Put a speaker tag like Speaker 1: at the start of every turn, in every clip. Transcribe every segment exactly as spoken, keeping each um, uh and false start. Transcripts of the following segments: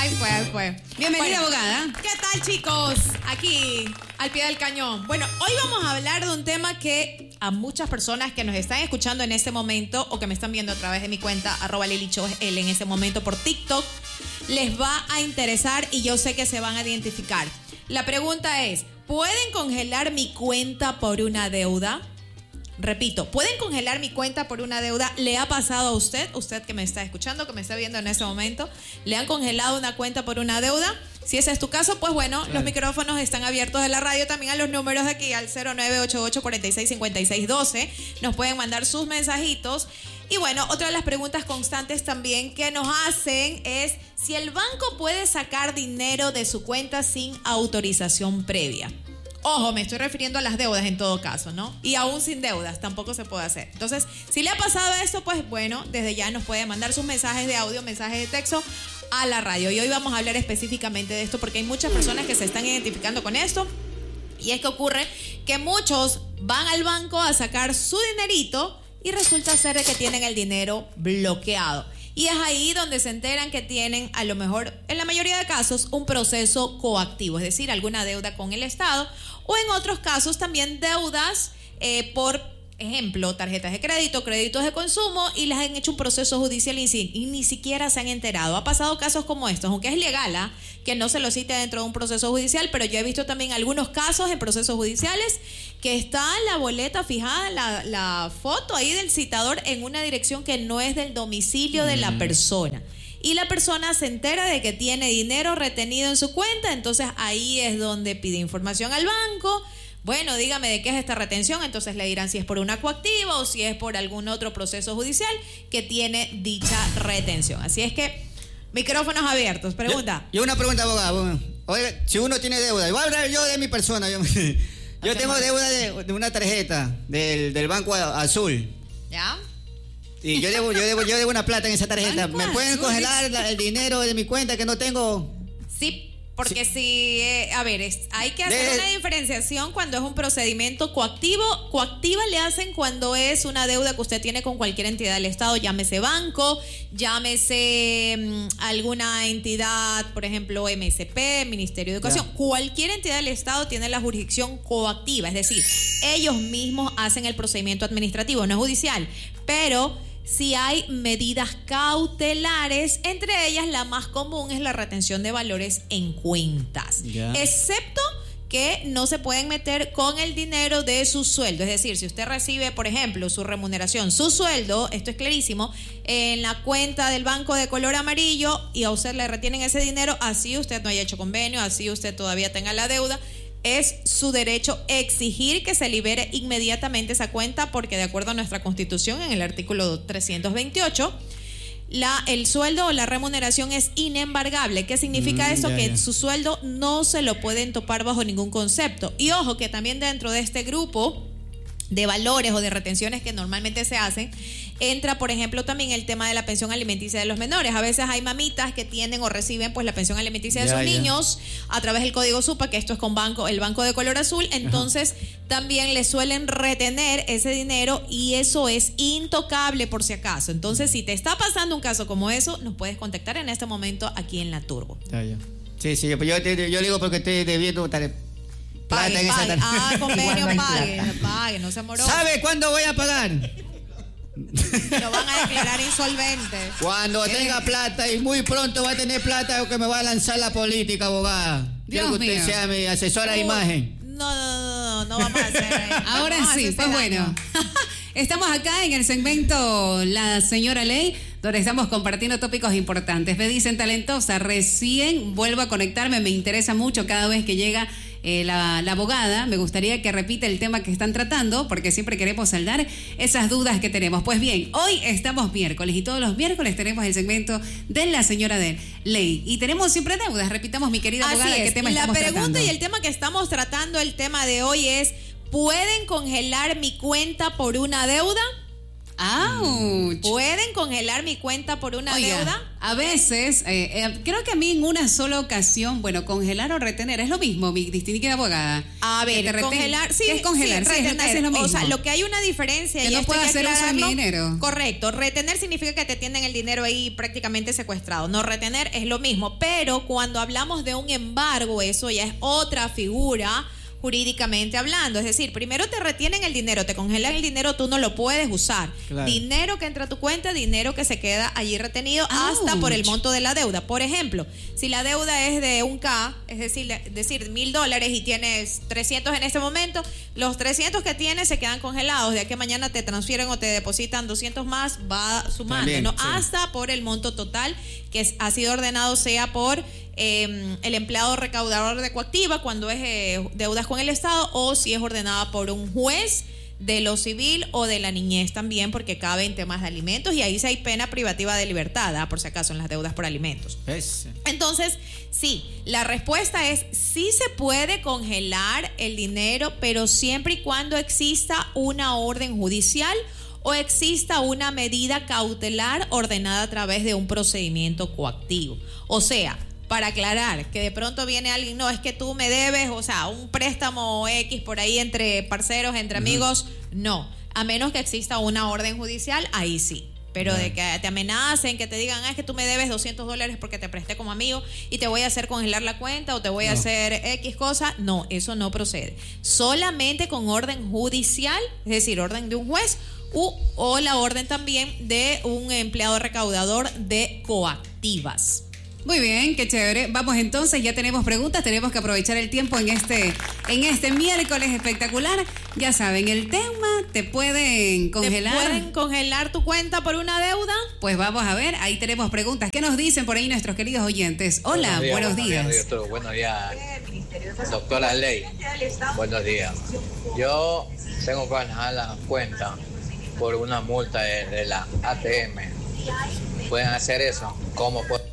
Speaker 1: Ahí fue, ahí fue.
Speaker 2: Bienvenida,
Speaker 1: Bueno,
Speaker 2: abogada.
Speaker 1: ¿Qué tal, chicos? Aquí, al pie del cañón. Bueno, hoy vamos a hablar de un tema que a muchas personas que nos están escuchando en este momento o que me están viendo a través de mi cuenta, arroba Lili Cho L en este momento por TikTok, les va a interesar y yo sé que se van a identificar. La pregunta es, ¿pueden congelar mi cuenta por una deuda? Repito, ¿pueden congelar mi cuenta por una deuda? ¿Le ha pasado a usted? Usted que me está escuchando, que me está viendo en este momento, ¿le han congelado una cuenta por una deuda? Si ese es tu caso, pues bueno, claro. Los micrófonos están abiertos de la radio también a los números de aquí, al cero nueve ocho ocho, cuatro seis, cinco seis uno dos. Nos pueden mandar sus mensajitos. Y bueno, otra de las preguntas constantes también que nos hacen es si el banco puede sacar dinero de su cuenta sin autorización previa. Ojo, me estoy refiriendo a las deudas en todo caso, ¿no? Y aún sin deudas tampoco se puede hacer. Entonces, si le ha pasado esto, pues bueno, desde ya nos puede mandar sus mensajes de audio, mensajes de texto a la radio. Y hoy vamos a hablar específicamente de esto porque hay muchas personas que se están identificando con esto. Y es que ocurre que muchos van al banco a sacar su dinerito y resulta ser que tienen el dinero bloqueado. Y es ahí donde se enteran que tienen, a lo mejor, en la mayoría de casos, un proceso coactivo, es decir, alguna deuda con el Estado, o en otros casos también deudas eh, por ejemplo, tarjetas de crédito, créditos de consumo, y les han hecho un proceso judicial y, y ni siquiera se han enterado. Ha pasado casos como estos, aunque es legal, ¿eh? que no se lo cite dentro de un proceso judicial, pero yo he visto también algunos casos en procesos judiciales que está la boleta fijada, la, la foto ahí del citador en una dirección que no es del domicilio mm. de la persona. Y la persona se entera de que tiene dinero retenido en su cuenta, entonces ahí es donde pide información al banco. Bueno, dígame de qué es esta retención, entonces le dirán si es por una coactiva o si es por algún otro proceso judicial que tiene dicha retención. Así es que, micrófonos abiertos. Pregunta.
Speaker 3: Yo, yo una pregunta, abogado. Oye, si uno tiene deuda, voy a hablar yo de mi persona. Yo, yo okay, tengo deuda de, de una tarjeta del, del Banco Azul.
Speaker 1: ¿Ya?
Speaker 3: Y yo debo, yo debo, yo debo una plata en esa tarjeta. ¿Me pueden
Speaker 1: azul?
Speaker 3: congelar la, el dinero de mi cuenta que no tengo?
Speaker 1: Sí. Porque sí. si, eh, a ver, es, hay que hacer de... una diferenciación cuando es un procedimiento coactivo. Coactiva le hacen cuando es una deuda que usted tiene con cualquier entidad del Estado, llámese banco, llámese mmm, alguna entidad, por ejemplo, M S P, Ministerio de Educación. Ya. Cualquier entidad del Estado tiene la jurisdicción coactiva, es decir, ellos mismos hacen el procedimiento administrativo, no es judicial, pero si hay medidas cautelares, entre ellas la más común es la retención de valores en cuentas, yeah. excepto que no se pueden meter con el dinero de su sueldo. Es decir, si usted recibe, por ejemplo, su remuneración, su sueldo, esto es clarísimo, en la cuenta del banco de color amarillo y a usted le retienen ese dinero, así usted no haya hecho convenio, así usted todavía tenga la deuda, es su derecho exigir que se libere inmediatamente esa cuenta, porque de acuerdo a nuestra Constitución, en el artículo trescientos veintiocho, la, el sueldo o la remuneración es inembargable. ¿Qué significa mm, eso? Ya, que ya. su sueldo no se lo pueden topar bajo ningún concepto. Y ojo, que también dentro de este grupo de valores o de retenciones que normalmente se hacen, entra, por ejemplo, también el tema de la pensión alimenticia de los menores. A veces hay mamitas que tienen o reciben pues la pensión alimenticia de ya, sus ya. niños a través del código SUPA, que esto es con banco, el banco de color azul. Entonces, ajá, también les suelen retener ese dinero y eso es intocable por si acaso. Entonces, si te está pasando un caso como eso, nos puedes contactar en este momento aquí en La Turbo.
Speaker 3: Ya, ya. Sí, sí, yo, yo, yo digo porque estoy debiendo tare- plata
Speaker 1: pague,
Speaker 3: en
Speaker 1: pague.
Speaker 3: esa
Speaker 1: Ah, convenio, pague, pague, no se moró.
Speaker 3: ¿Sabe cuándo voy a pagar?
Speaker 1: Lo van a declarar insolvente.
Speaker 3: Cuando ¿Eh? tenga plata, y muy pronto va a tener plata o que me va a lanzar la política, abogada. Quiero que usted mío. sea mi asesora de imagen.
Speaker 1: No, no, no, no, no vamos a hacer.
Speaker 2: Ahora
Speaker 1: vamos
Speaker 2: sí, pues bueno. Estamos acá en el segmento La Señora Ley, donde estamos compartiendo tópicos importantes. Me dicen talentosa, recién vuelvo a conectarme, me interesa mucho cada vez que llega eh, la, la abogada. Me gustaría que repita el tema que están tratando, porque siempre queremos saldar esas dudas que tenemos. Pues bien, hoy estamos miércoles y todos los miércoles tenemos el segmento de La Señora de Ley. Y tenemos siempre deudas. Repitamos, mi querida abogada,
Speaker 1: Así es.
Speaker 2: ¿qué tema
Speaker 1: la
Speaker 2: estamos
Speaker 1: pregunta
Speaker 2: tratando?
Speaker 1: Y el tema que estamos tratando, el tema de hoy es: ¿pueden congelar mi cuenta por una deuda?
Speaker 2: ¡Auch!
Speaker 1: ¿Pueden congelar mi cuenta por una
Speaker 2: Oiga,
Speaker 1: deuda?
Speaker 2: A veces, eh, eh, creo que a mí en una sola ocasión, bueno, congelar o retener es lo mismo, mi distinguida abogada.
Speaker 1: A
Speaker 2: Que
Speaker 1: ver,
Speaker 2: te reten-
Speaker 1: congelar, sí,
Speaker 2: ¿Qué es congelar?
Speaker 1: sí,
Speaker 2: Sí, es lo-
Speaker 1: retener.
Speaker 2: casi es lo mismo.
Speaker 1: O sea, lo que hay una diferencia
Speaker 2: Que
Speaker 1: y
Speaker 2: no
Speaker 1: esto
Speaker 2: puedo
Speaker 1: hay que
Speaker 2: hacer uso de mi
Speaker 1: aclararlo.
Speaker 2: dinero.
Speaker 1: Correcto, retener significa que te tienen el dinero ahí prácticamente secuestrado. No retener es lo mismo, pero cuando hablamos de un embargo, eso ya es otra figura jurídicamente hablando. Es decir, primero te retienen el dinero, te congelan el dinero, tú no lo puedes usar.
Speaker 3: Claro.
Speaker 1: Dinero que entra a tu cuenta, dinero que se queda allí retenido hasta
Speaker 2: Ouch.
Speaker 1: por el monto de la deuda. Por ejemplo, si la deuda es de un K, es decir, de- decir mil dólares y tienes trescientos en este momento, los trescientos que tienes se quedan congelados. De aquí a mañana te transfieren o te depositan doscientos más, va sumando,
Speaker 3: También,
Speaker 1: ¿no?
Speaker 3: sí.
Speaker 1: Hasta por el monto total que es- ha sido ordenado, sea por eh, el empleado recaudador de Coactiva cuando es eh, deudas con el Estado, o si es ordenada por un juez de lo civil o de la niñez también, porque cabe en temas de alimentos, y ahí sí hay pena privativa de libertad, ¿ah? Por si acaso, en las deudas por alimentos.
Speaker 3: Es-
Speaker 1: Entonces, sí, la respuesta es sí se puede congelar el dinero, pero siempre y cuando exista una orden judicial o exista una medida cautelar ordenada a través de un procedimiento coactivo. O sea, para aclarar, que de pronto viene alguien, no, es que tú me debes, o sea, un préstamo X por ahí entre parceros, entre amigos, no. A menos que exista una orden judicial, ahí sí. Pero de que te amenacen, que te digan, ah, es que tú me debes doscientos dólares porque te presté como amigo y te voy a hacer congelar la cuenta o te voy a
Speaker 3: No.
Speaker 1: hacer X cosa, no, eso no procede. Solamente con orden judicial, es decir, orden de un juez u, o la orden también de un empleado recaudador de coactivas.
Speaker 2: Muy bien, qué chévere. Vamos entonces, ya tenemos preguntas, tenemos que aprovechar el tiempo en este, en este miércoles espectacular. Ya saben, el tema, ¿te pueden congelar?
Speaker 1: ¿Te pueden congelar tu cuenta por una deuda?
Speaker 2: Pues vamos a ver, ahí tenemos preguntas. ¿Qué nos dicen por ahí nuestros queridos oyentes? Hola, buenos días.
Speaker 4: Buenos días, doctor. Buenos días, doctora Ley. Buenos días. Yo tengo que bajar la cuenta por una multa de, de la A T M. ¿Pueden hacer eso? ¿Cómo pueden?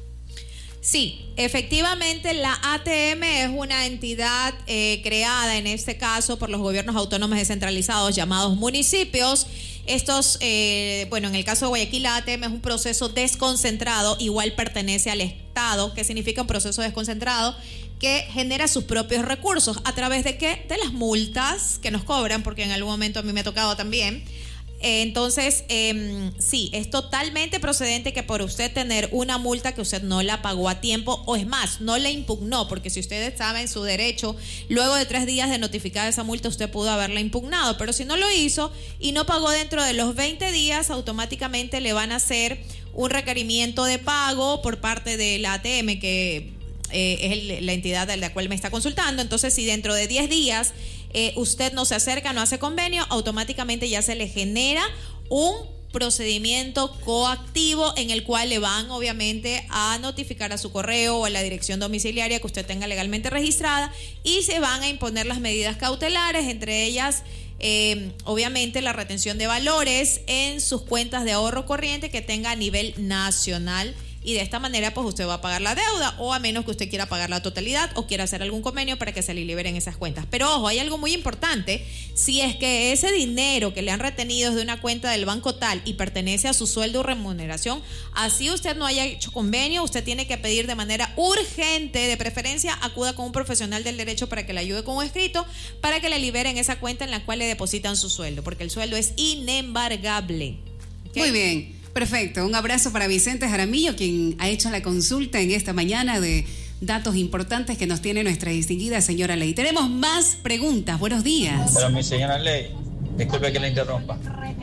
Speaker 1: Sí, efectivamente la A T M es una entidad eh, creada en este caso por los gobiernos autónomos descentralizados llamados municipios. Estos, eh, bueno, en el caso de Guayaquil la A T M es un proceso desconcentrado, igual pertenece al Estado, que significa un proceso desconcentrado que genera sus propios recursos. ¿A través de qué? De las multas que nos cobran, porque en algún momento a mí me ha tocado también. Entonces, eh, sí, es totalmente procedente que por usted tener una multa que usted no la pagó a tiempo, o es más, no la impugnó, porque si usted estaba en su derecho, luego de tres días de notificar esa multa, usted pudo haberla impugnado, pero si no lo hizo y no pagó dentro de los veinte días, automáticamente le van a hacer un requerimiento de pago por parte de la A T M, que eh, es el, la entidad de la cual me está consultando. Entonces, si dentro de diez días Eh, usted no se acerca, no hace convenio, automáticamente ya se le genera un procedimiento coactivo en el cual le van obviamente a notificar a su correo o a la dirección domiciliaria que usted tenga legalmente registrada, y se van a imponer las medidas cautelares, entre ellas eh, obviamente la retención de valores en sus cuentas de ahorro corriente que tenga a nivel nacional. Y de esta manera pues usted va a pagar la deuda, o a menos que usted quiera pagar la totalidad o quiera hacer algún convenio para que se le liberen esas cuentas. Pero ojo, hay algo muy importante: si es que ese dinero que le han retenido es de una cuenta del banco tal y pertenece a su sueldo o remuneración, así usted no haya hecho convenio, usted tiene que pedir de manera urgente, de preferencia acuda con un profesional del derecho para que le ayude con un escrito, para que le liberen esa cuenta en la cual le depositan su sueldo, porque el sueldo es inembargable. ¿Okay?
Speaker 2: Muy bien. Perfecto, un abrazo para Vicente Jaramillo, quien ha hecho la consulta en esta mañana de datos importantes que nos tiene nuestra distinguida señora Ley. Tenemos más preguntas, buenos días.
Speaker 5: Pero mi señora Ley, disculpe que le interrumpa.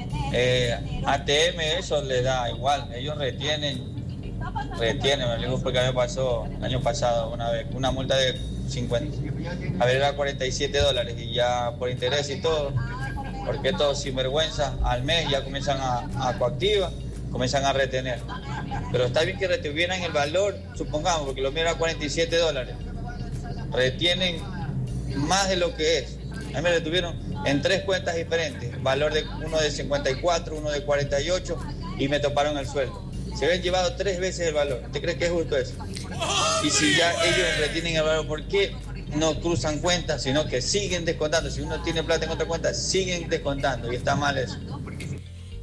Speaker 5: Eh, A T M eso le da igual, ellos retienen, retienen, me digo porque a mí me pasó el año pasado una vez, una multa de cincuenta, a ver, era cuarenta y siete dólares y ya por interés y todo, porque estos sinvergüenza al mes ya comienzan a, a coactiva, comienzan a retener. Pero está bien que retuvieran el valor, supongamos, porque lo mío era cuarenta y siete dólares. Retienen más de lo que es. A mí me retuvieron en tres cuentas diferentes, valor de uno de cincuenta y cuatro, uno de cuarenta y ocho, y me toparon el sueldo. Se habían llevado tres veces el valor. ¿Usted cree que es justo eso? Y si ya ellos retienen el valor, ¿por qué no cruzan cuentas, sino que siguen descontando? Si uno tiene plata en otra cuenta, siguen descontando, y está mal eso.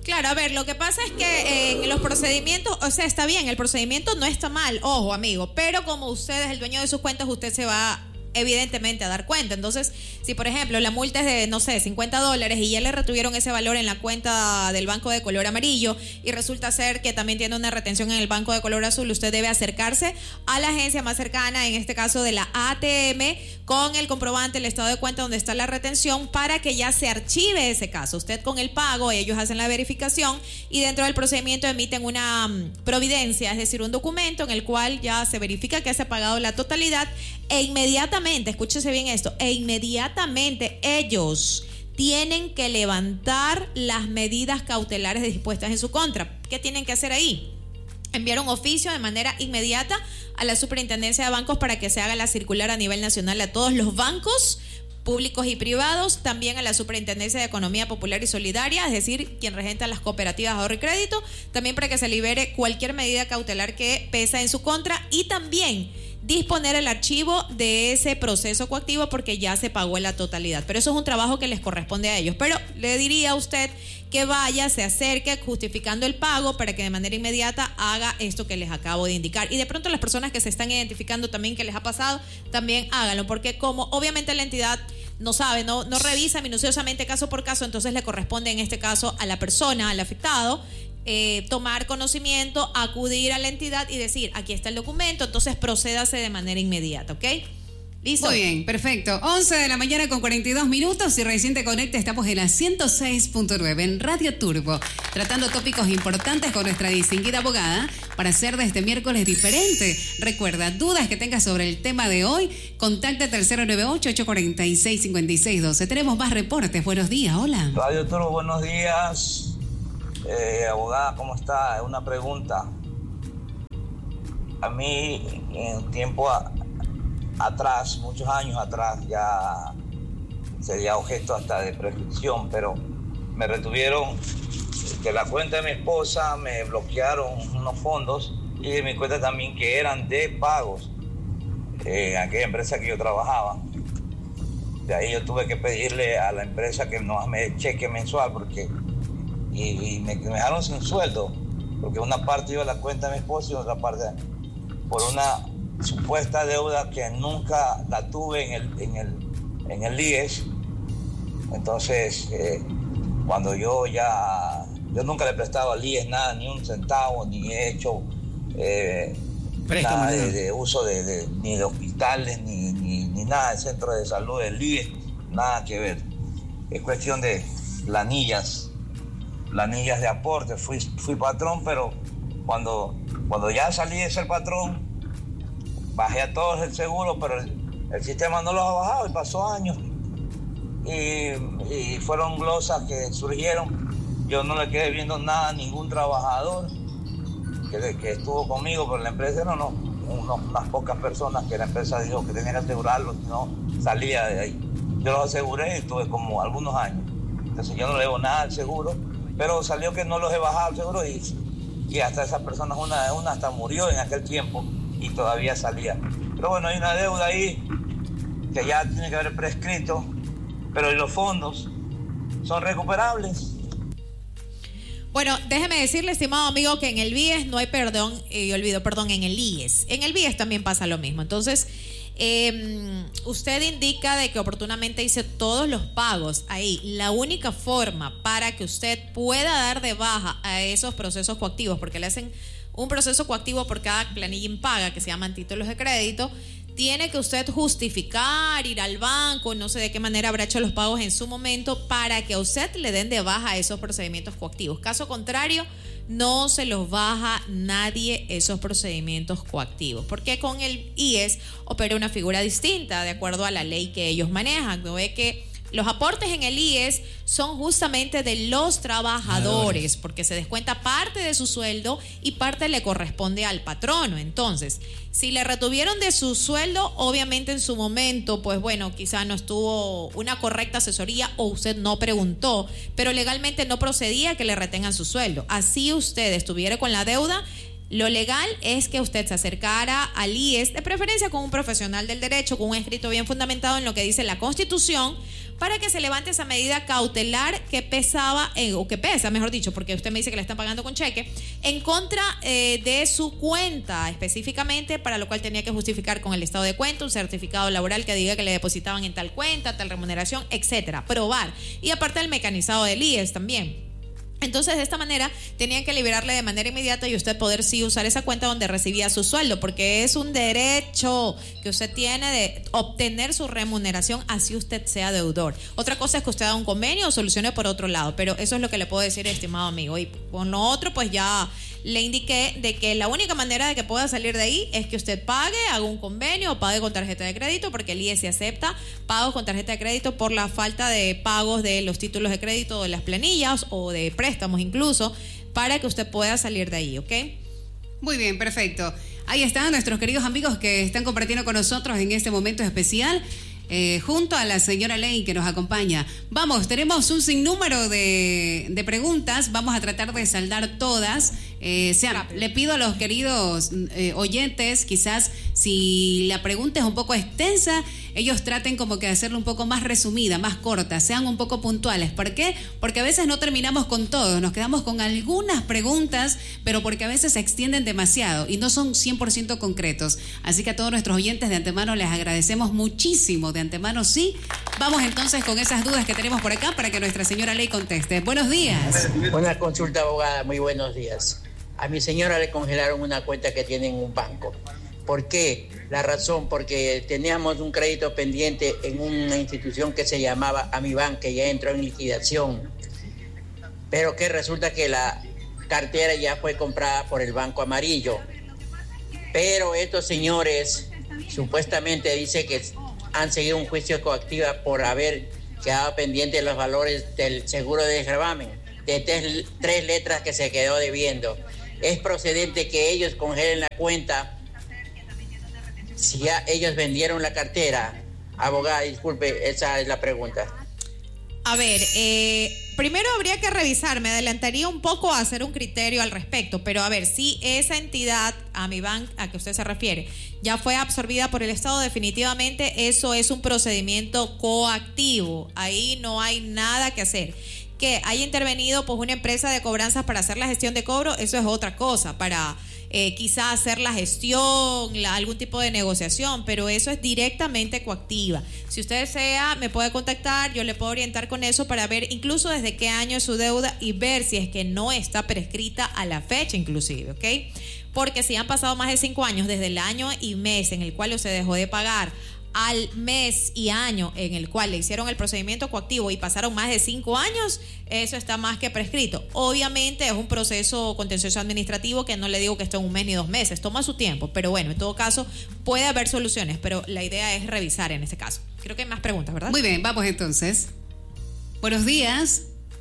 Speaker 1: Claro, a ver, lo que pasa es que en los procedimientos, o sea, está bien, el procedimiento no está mal, ojo, amigo, pero como usted es el dueño de sus cuentas, usted se va evidentemente a dar cuenta. Entonces, si por ejemplo la multa es de, no sé, cincuenta dólares y ya le retuvieron ese valor en la cuenta del banco de color amarillo y resulta ser que también tiene una retención en el banco de color azul, usted debe acercarse a la agencia más cercana, en este caso de la A T M, con el comprobante, el estado de cuenta donde está la retención, para que ya se archive ese caso. Usted con el pago, ellos hacen la verificación y dentro del procedimiento emiten una um, providencia, es decir, un documento en el cual ya se verifica que se ha pagado la totalidad e inmediatamente, escúchese bien esto, e inmediatamente ellos tienen que levantar las medidas cautelares dispuestas en su contra. ¿Qué tienen que hacer ahí? Enviar un oficio de manera inmediata a la Superintendencia de Bancos para que se haga la circular a nivel nacional a todos los bancos públicos y privados, también a la Superintendencia de Economía Popular y Solidaria, es decir, quien regenta las cooperativas de ahorro y crédito, también para que se libere cualquier medida cautelar que pesa en su contra y también disponer el archivo de ese proceso coactivo porque ya se pagó la totalidad. Pero eso es un trabajo que les corresponde a ellos. Pero le diría a usted que vaya, se acerque justificando el pago para que de manera inmediata haga esto que les acabo de indicar. Y de pronto las personas que se están identificando también que les ha pasado, también háganlo, porque como obviamente la entidad no sabe, no, no revisa minuciosamente caso por caso, entonces le corresponde en este caso a la persona, al afectado, Eh, tomar conocimiento, acudir a la entidad y decir, aquí está el documento, entonces procédase de manera inmediata, ¿ok? ¿Listo?
Speaker 2: Muy bien, perfecto. once de la mañana con cuarenta y dos minutos. Si recién te conecta, estamos en la ciento seis punto nueve en Radio Turbo, tratando tópicos importantes con nuestra distinguida abogada para hacer de este miércoles diferente. Recuerda, dudas que tengas sobre el tema de hoy, contáctate al cero nueve ocho, ocho cuatro seis, cinco seis uno dos. Tenemos más reportes. Buenos días, hola.
Speaker 6: Radio Turbo, buenos días. Eh, abogada, ¿cómo está? Una pregunta. A mí, en tiempo a, atrás, muchos años atrás, ya sería objeto hasta de prescripción, pero me retuvieron de la cuenta de mi esposa, me bloquearon unos fondos y de mi cuenta también que eran de pagos eh, en aquella empresa que yo trabajaba. De ahí yo tuve que pedirle a la empresa que no me dé cheque mensual porque y, y me, me dejaron sin sueldo, porque una parte iba a la cuenta de mi esposo y otra parte por una supuesta deuda que nunca la tuve en el, en el, en el I E S. Entonces, eh, cuando yo ya, yo nunca le he prestado al I E S nada, ni un centavo, ni he hecho eh, nada de, de uso de, de, ni de hospitales, ni, ni, ni nada de centro de salud del I E S, nada que ver. Es cuestión de planillas. planillas de aporte, fui, fui patrón, pero cuando, cuando ya salí de ser patrón, bajé a todos el seguro, pero el, el sistema no los ha bajado y pasó años. Y, y fueron glosas que surgieron. Yo no le quedé viendo nada a ningún trabajador que, que estuvo conmigo, pero la empresa no, no, unos, unas pocas personas que la empresa dijo que tenía que asegurarlos, no salía de ahí. Yo los aseguré y estuve como algunos años. Entonces yo no le debo nada al seguro, pero salió que no los he bajado al seguro y, y hasta esas personas, una, una hasta murió en aquel tiempo y todavía salía. Pero bueno, hay una deuda ahí que ya tiene que haber prescrito, pero los fondos son recuperables.
Speaker 1: Bueno, déjeme decirle, estimado amigo, que en el B I E S no hay perdón, y eh, olvido, perdón, en el I E S. En el B I E S también pasa lo mismo. Entonces, eh, usted indica de que oportunamente hice todos los pagos ahí. La única forma para que usted pueda dar de baja a esos procesos coactivos, porque le hacen un proceso coactivo por cada planilla impaga que se llaman títulos de crédito, tiene que usted justificar, ir al banco, no sé de qué manera habrá hecho los pagos en su momento para que a usted le den de baja a esos procedimientos coactivos. Caso contrario, no se los baja nadie esos procedimientos coactivos, porque con el I E S opera una figura distinta de acuerdo a la ley que ellos manejan. ¿No ve que los aportes en el I E S son justamente de los trabajadores, porque se descuenta parte de su sueldo y parte le corresponde al patrono? Entonces, si le retuvieron de su sueldo, obviamente en su momento, pues bueno, quizá no estuvo una correcta asesoría o usted no preguntó, pero legalmente no procedía que le retengan su sueldo. Así usted estuviera con la deuda, lo legal es que usted se acercara al I E S, de preferencia con un profesional del derecho, con un escrito bien fundamentado en lo que dice la Constitución, para que se levante esa medida cautelar que pesaba, eh, o que pesa, mejor dicho, porque usted me dice que la están pagando con cheque, en contra eh, de su cuenta específicamente, para lo cual tenía que justificar con el estado de cuenta, un certificado laboral que diga que le depositaban en tal cuenta, tal remuneración, etcétera. Probar. Y aparte el mecanizado del I E S también. Entonces, de esta manera, tenían que liberarle de manera inmediata y usted poder sí usar esa cuenta donde recibía su sueldo, porque es un derecho que usted tiene de obtener su remuneración así usted sea deudor. Otra cosa es que usted haga un convenio o solucione por otro lado, pero eso es lo que le puedo decir, estimado amigo. Y con lo otro, pues ya le indiqué de que la única manera de que pueda salir de ahí es que usted pague, haga un convenio o pague con tarjeta de crédito, porque el I E S acepta pagos con tarjeta de crédito por la falta de pagos de los títulos de crédito, de las planillas o de préstamos incluso, para que usted pueda salir de ahí, ¿ok?
Speaker 2: Muy bien, perfecto. Ahí están nuestros queridos amigos que están compartiendo con nosotros en este momento especial. Eh, junto a la señora Ley que nos acompaña. Vamos, tenemos un sinnúmero de, de preguntas, vamos a tratar de saldar todas. Eh, sea, le pido a los queridos eh, oyentes, quizás si la pregunta es un poco extensa, ellos traten como que de hacerlo un poco más resumida, más corta, sean un poco puntuales. ¿Por qué? Porque a veces no terminamos con todo, nos quedamos con algunas preguntas, pero porque a veces se extienden demasiado y no son cien por ciento concretos. Así que a todos nuestros oyentes de antemano les agradecemos muchísimo, de antemano sí. Vamos entonces con esas dudas que tenemos por acá para que nuestra señora Ley conteste. Buenos días.
Speaker 7: Buena consulta, abogada, muy buenos días. A mi señora le congelaron una cuenta que tiene en un banco. ¿Por qué? La razón, porque teníamos un crédito pendiente en una institución que se llamaba Amibank, que ya entró en liquidación, pero que resulta que la cartera ya fue comprada por el Banco Amarillo. Pero estos señores supuestamente dicen que han seguido un juicio coactivo por haber quedado pendiente los valores del seguro de gravamen, de tres, tres letras que se quedó debiendo. ¿Es procedente que ellos congelen la cuenta si ya ellos vendieron la cartera? Abogada, disculpe, esa es la pregunta.
Speaker 1: A ver, eh, primero habría que revisar, me adelantaría un poco a hacer un criterio al respecto, pero a ver, si esa entidad, Amibank, a que usted se refiere, ya fue absorbida por el Estado, definitivamente eso es un procedimiento coactivo, ahí no hay nada que hacer. Que haya intervenido pues una empresa de cobranzas para hacer la gestión de cobro, eso es otra cosa, para eh, quizá hacer la gestión, la, algún tipo de negociación, pero eso es directamente coactiva. Si usted desea, me puede contactar, yo le puedo orientar con eso para ver incluso desde qué año es su deuda y ver si es que no está prescrita a la fecha inclusive, ¿ok? Porque si han pasado más de cinco años desde el año y mes en el cual usted dejó de pagar al mes y año en el cual le hicieron el procedimiento coactivo y pasaron más de cinco años, eso está más que prescrito. Obviamente es un proceso contencioso administrativo que no le digo que esto en un mes ni dos meses, toma su tiempo, pero bueno, en todo caso puede haber soluciones, pero la idea es revisar en este caso. Creo que hay más preguntas, ¿verdad?
Speaker 2: Muy bien, vamos entonces. Buenos días.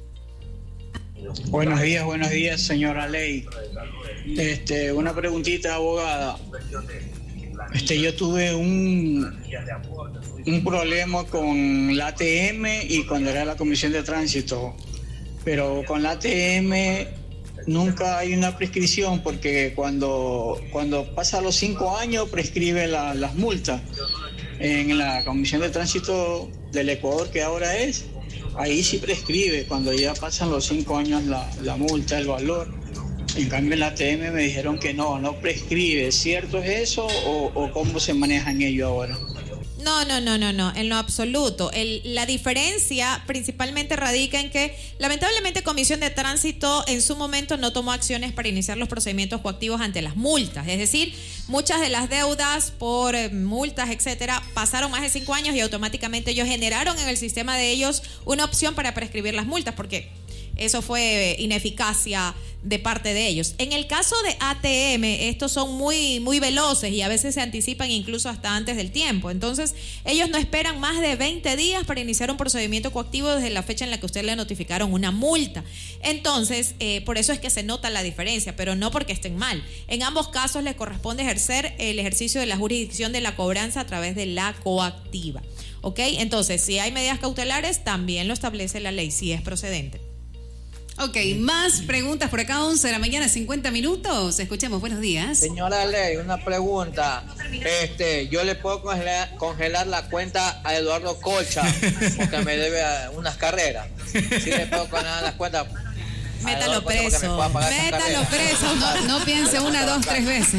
Speaker 8: Buenos días, buenos días, señora Ley. Este, una preguntita, abogada. Este, yo tuve un, un problema con la A T M y cuando era la Comisión de Tránsito, pero con la A T M nunca hay una prescripción porque cuando, cuando pasa los cinco años prescribe la, las multas. En la Comisión de Tránsito del Ecuador, que ahora es, ahí sí prescribe cuando ya pasan los cinco años la, la multa, el valor. En cambio en la A T M me dijeron que no, no prescribe. ¿Cierto es eso o, o cómo se manejan ellos ahora?
Speaker 1: No, no, no, no, no, en lo absoluto. El, la diferencia principalmente radica en que lamentablemente Comisión de Tránsito en su momento no tomó acciones para iniciar los procedimientos coactivos ante las multas. Es decir, muchas de las deudas por eh, multas, etcétera, pasaron más de cinco años y automáticamente ellos generaron en el sistema de ellos una opción para prescribir las multas porque eso fue ineficacia de parte de ellos. En el caso de A T M, estos son muy, muy veloces y a veces se anticipan incluso hasta antes del tiempo. Entonces, ellos no esperan más de veinte días para iniciar un procedimiento coactivo desde la fecha en la que usted le notificaron una multa. Entonces, eh, por eso es que se nota la diferencia, pero no porque estén mal. En ambos casos les corresponde ejercer el ejercicio de la jurisdicción de la cobranza a través de la coactiva. ¿Ok? Entonces, si hay medidas cautelares, también lo establece la ley, si es procedente.
Speaker 2: Ok, más preguntas por acá, once de la mañana, cincuenta minutos. Escuchemos, buenos días.
Speaker 4: Señora Ley, una pregunta. Este, yo le puedo congelar, congelar la cuenta a Eduardo Colcha porque me debe a unas carreras. Sí le puedo congelar las cuentas.
Speaker 1: Métalo preso. Métalo preso.
Speaker 2: No, no piense una, dos, tres veces.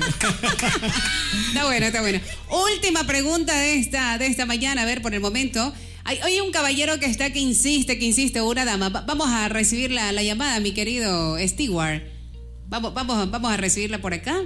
Speaker 2: Está bueno, está bueno. Última pregunta de esta, de esta mañana, a ver, por el momento. Hay, hay un caballero que está que insiste, que insiste, una dama. Va, vamos a recibir la, la llamada, mi querido Stewart. Vamos, vamos, vamos a recibirla por acá.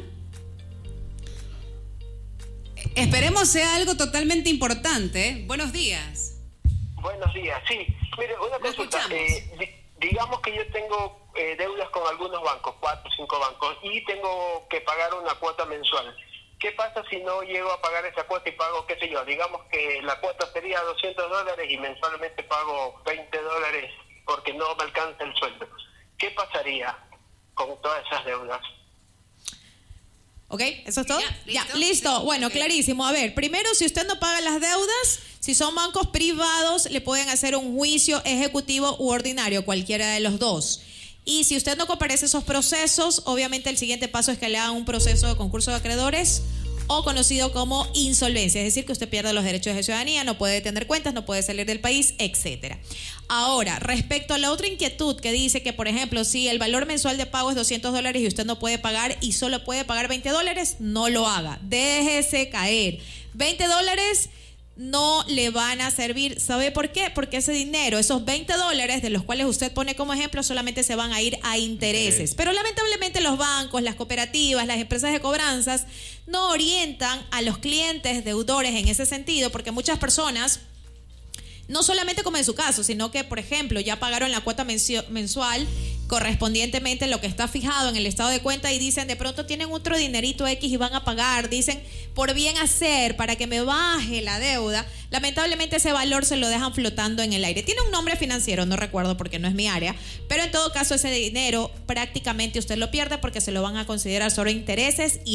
Speaker 2: Esperemos sea algo totalmente importante. ¿eh? Buenos días.
Speaker 9: Buenos días, sí. Mire, una consulta. Eh, di, digamos que yo tengo eh, deudas con algunos bancos, cuatro o cinco bancos, y tengo que pagar una cuota mensual. ¿Qué pasa si no llego a pagar esa cuota y pago, qué sé yo, digamos que la cuota sería doscientos dólares y mensualmente pago veinte dólares porque no me alcanza el sueldo? ¿Qué pasaría con todas esas deudas?
Speaker 1: ¿Ok? ¿Eso es todo?
Speaker 2: Ya,
Speaker 1: Ya,
Speaker 2: ¿listo?
Speaker 1: listo.
Speaker 2: Sí,
Speaker 1: Bueno,
Speaker 2: ok.
Speaker 1: clarísimo. A ver, primero, si usted no paga las deudas, si son bancos privados, le pueden hacer un juicio ejecutivo u ordinario, cualquiera de los dos. Y si usted no comparece esos procesos, obviamente el siguiente paso es que le hagan un proceso de concurso de acreedores o conocido como insolvencia, es decir, que usted pierde los derechos de ciudadanía, no puede tener cuentas, no puede salir del país, etcétera. Ahora, respecto a la otra inquietud que dice que, por ejemplo, si el valor mensual de pago es doscientos dólares y usted no puede pagar y solo puede pagar veinte dólares, no lo haga, déjese caer. veinte dólares no le van a servir. ¿Sabe por qué? Porque ese dinero, esos veinte dólares de los cuales usted pone como ejemplo, solamente se van a ir a intereses. Pero lamentablemente los bancos, las cooperativas, las empresas de cobranzas no orientan a los clientes deudores en ese sentido, porque muchas personas, no solamente como en su caso, sino que, por ejemplo, ya pagaron la cuota mencio- mensual correspondientemente lo que está fijado en el estado de cuenta y dicen, de pronto tienen otro dinerito X y van a pagar, dicen, por bien hacer, para que me baje la deuda. Lamentablemente ese valor se lo dejan flotando en el aire. Tiene un nombre financiero, no recuerdo porque no es mi área, pero en todo caso ese dinero prácticamente usted lo pierde porque se lo van a considerar solo intereses y